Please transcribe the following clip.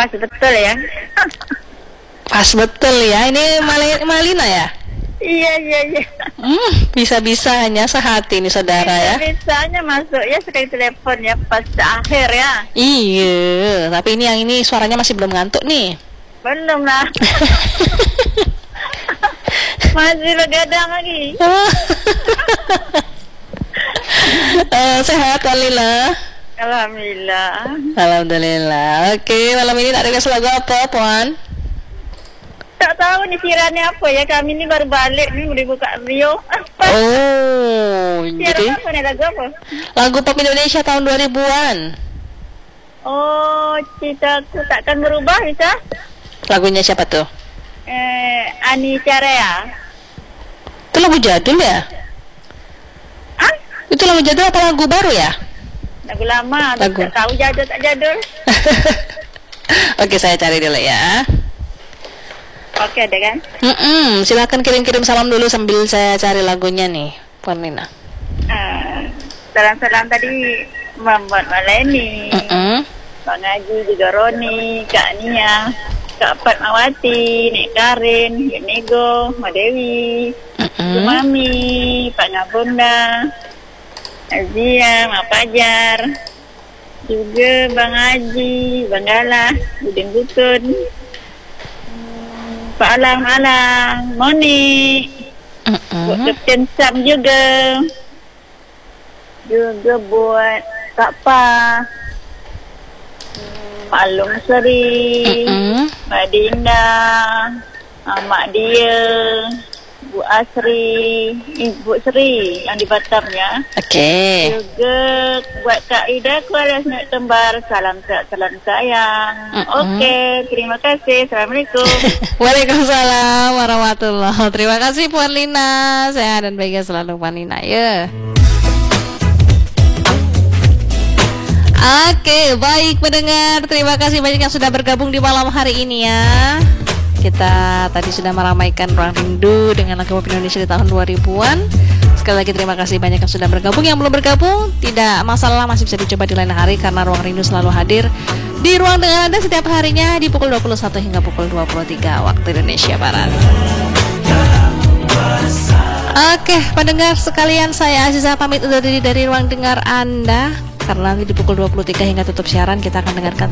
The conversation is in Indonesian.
pas betul ya. Pas betul ya. Ini Malina ya? Iya. Bisa-bisanya sehati nih saudara ya. Bisanya masuk ya sekali telepon ya pas akhir ya. Iya, tapi ini yang ini suaranya masih belum ngantuk nih. Belum lah. Masih begadang lagi. Sehat Walila. Alhamdulillah. Oke, malam ini tak request lagu apa, Puan? Tak tahu nih siarannya apa ya. Kami ini baru balik nih udah buka Rio. Oh, jadi Siaran apa nih, lagu apa? lagu pop Indonesia tahun 2000-an. Oh, Cintaku Takkan Berubah bisa? Lagunya siapa tuh? Ani Carea. Itu lagu jadul ya? Ah? Itu lagu jadul apa lagu baru ya? Lagu lama. Lagu. Tak tahu jadul tak jadul. Oke, saya cari dulu ya. Oke, ada kan? Silakan kirim-kirim salam dulu sambil saya cari lagunya nih, Puan Lina. Salam-salam tadi Muhammad Maleni, Bang Haji juga Roni, Kak Nia, Kak Fatmawati, Nek Karin, Nek Nego, Mbak Dewi, Bu Mami, Pak Ngabunda, Azia, Mak Pajar, juga Bang Haji, Bang Galah, Budin Butun, Pak Alang, Moni, buat Kapten Sam juga buat Kak Pa, Pak Long Seri, Mbak Dinda, Mak Dia, Bu Asri, Ibu Sri yang di Batam ya. Oke. Juga buat Kak Ida, keluarga Senak Kembar, salam sayang. Oke, terima kasih. Assalamualaikum. Waalaikumsalam warahmatullahi. Terima kasih Puan Lina. Sehat dan bahagia selalu Puan Lina ya. Oke, baik pendengar. Terima kasih banyak yang sudah bergabung di malam hari ini ya. Kita tadi sudah meramaikan Ruang Rindu dengan lagu pop Indonesia di tahun 2000-an. Sekali lagi terima kasih banyak yang sudah bergabung. Yang belum bergabung, tidak masalah, masih bisa dicoba di lain hari karena Ruang Rindu selalu hadir di ruang dengan Anda setiap harinya di pukul 21 hingga pukul 23 waktu Indonesia Barat. Oke, pendengar sekalian, saya Aziza pamit undur diri dari ruang dengar Anda. Karena nanti di pukul 23 hingga tutup siaran kita akan dengarkan